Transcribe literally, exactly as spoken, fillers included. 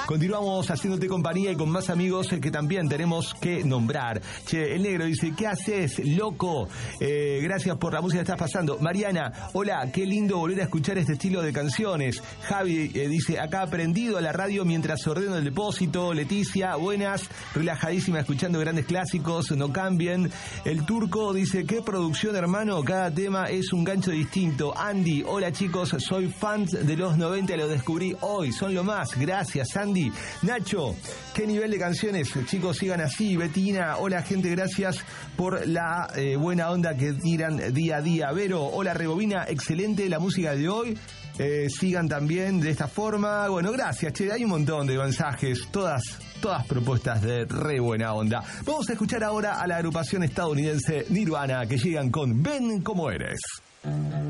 Continuamos haciéndote compañía y con más amigos que también tenemos que nombrar. Che, el negro dice, ¿qué haces, loco? Eh, gracias por la música que estás pasando. Mariana, hola, qué lindo volver a escuchar este estilo de canciones. Javi eh, dice, acá aprendido a la radio mientras ordeno el depósito. Leticia, buenas, relajadísima escuchando grandes clásicos, no cambien. El turco dice, qué producción, hermano, cada tema es un gancho distinto. Andy, hola chicos, soy fan de los noventa, lo descubrí hoy, son lo más, gracias Andy. Nacho, qué nivel de canciones, chicos, sigan así. Betina, hola gente, gracias por la eh, buena onda que tiran día a día. Vero, hola Rebobina, excelente la música de hoy. Eh, sigan también de esta forma. Bueno, gracias, che, hay un montón de mensajes, todas, todas propuestas de re buena onda. Vamos a escuchar ahora a la agrupación estadounidense Nirvana, que llegan con Ven Como Eres.